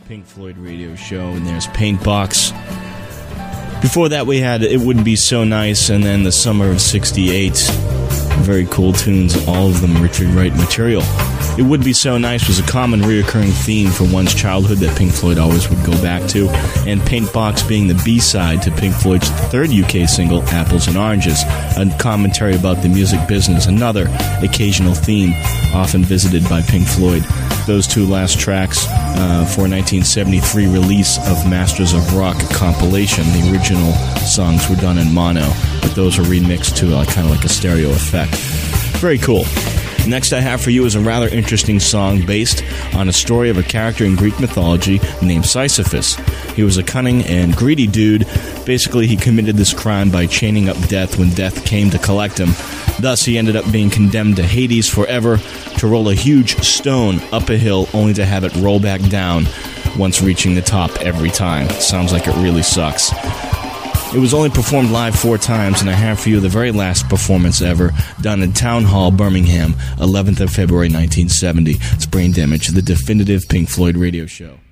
Pink Floyd radio show, and there's Paintbox. Before that we had It Wouldn't Be So Nice, and then The Summer of '68. Very cool tunes, all of them Richard Wright material. It Would Be So Nice was a common reoccurring theme from one's childhood that Pink Floyd always would go back to, and Paintbox being the B-side to Pink Floyd's third UK single, Apples and Oranges, a commentary about the music business, another occasional theme often visited by Pink Floyd. Those two last tracks for 1973 release of Masters of Rock compilation. The original songs were done in mono, but those are remixed to kind of like a stereo effect. Very cool. Next I have for you is a rather interesting song based on a story of a character in Greek mythology named Sisyphus. He was a cunning and greedy dude. Basically, he committed this crime by chaining up death when death came to collect him. Thus, he ended up being condemned to Hades forever, to roll a huge stone up a hill only to have it roll back down once reaching the top every time. Sounds like it really sucks. It was only performed live 4 times, and I have for you the very last performance ever, done in Town Hall, Birmingham, 11th of February 1970. It's Brain Damage, the definitive Pink Floyd radio show.